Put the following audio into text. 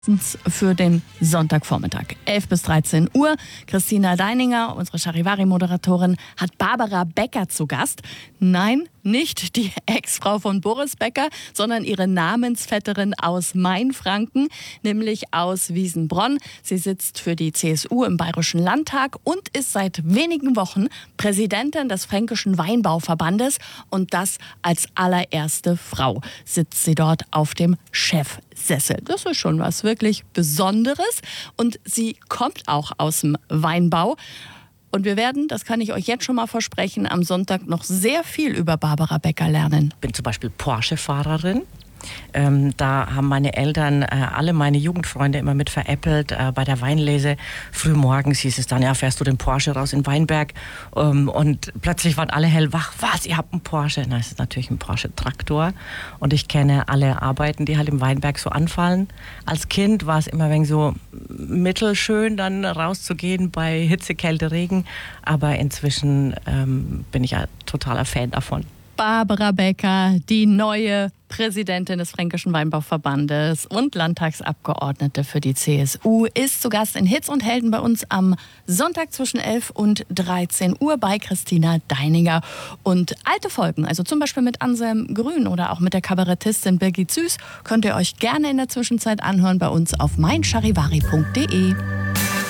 Für den Sonntagvormittag, 11 bis 13 Uhr. Christina Deininger, unsere Charivari-Moderatorin, hat Barbara Becker zu Gast. Nein, nicht die Ex-Frau von Boris Becker, sondern ihre Namensvetterin aus Mainfranken, nämlich aus Wiesenbronn. Sie sitzt für die CSU im Bayerischen Landtag und ist seit wenigen Wochen Präsidentin des Fränkischen Weinbauverbandes. Und das als allererste Frau sitzt sie dort auf dem Chefsessel. Das ist schon was wirklich Besonderes. Und sie kommt auch aus dem Weinbau. Und wir werden, das kann ich euch jetzt schon mal versprechen, am Sonntag noch sehr viel über Barbara Becker lernen. Ich bin zum Beispiel Porsche-Fahrerin. Da haben meine Eltern alle meine Jugendfreunde immer mit veräppelt. Bei der Weinlese frühmorgens hieß es dann, ja, fährst du den Porsche raus in Weinberg? Und plötzlich waren alle hellwach. Was, ihr habt einen Porsche? Na, es ist natürlich ein Porsche-Traktor. Und ich kenne alle Arbeiten, die halt im Weinberg so anfallen. Als Kind war es immer ein wenig so mittelschön, dann rauszugehen bei Hitze, Kälte, Regen. Aber inzwischen bin ich ein totaler Fan davon. Barbara Becker, die neue Präsidentin des Fränkischen Weinbauverbandes und Landtagsabgeordnete für die CSU, ist zu Gast in Hits und Helden bei uns am Sonntag zwischen 11 und 13 Uhr bei Christina Deininger. Und alte Folgen, also zum Beispiel mit Anselm Grün oder auch mit der Kabarettistin Birgit Süß, könnt ihr euch gerne in der Zwischenzeit anhören bei uns auf meincharivari.de.